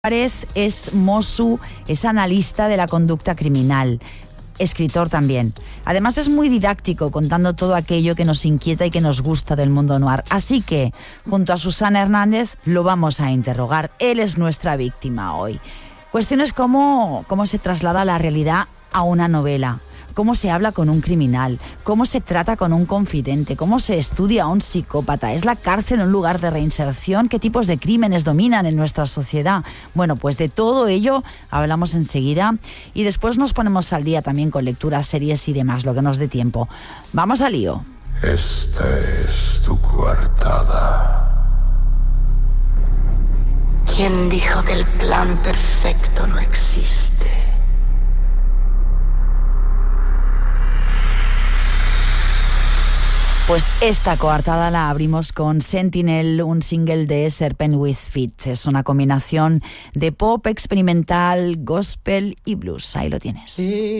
Álvarez es Mosu, es analista de la conducta criminal, escritor también. Además es muy didáctico, contando todo aquello que nos inquieta y que nos gusta del mundo noir. Así que, junto a Susana Hernández, lo vamos a interrogar. Él es nuestra víctima hoy. Cuestiones como cómo se traslada la realidad a una novela, cómo se habla con un criminal, cómo se trata con un confidente, cómo se estudia a un psicópata. ¿Es la cárcel un lugar de reinserción? ¿Qué tipos de crímenes dominan en nuestra sociedad? Bueno, pues de todo ello hablamos enseguida y después nos ponemos al día también con lecturas, series y demás, lo que nos dé tiempo. Vamos al lío. Esta es tu coartada. ¿Quién dijo que el plan perfecto no existe? Pues esta coartada la abrimos con Sentinel, un single de Serpent with Feet. Es una combinación de pop experimental, gospel y blues. Ahí lo tienes.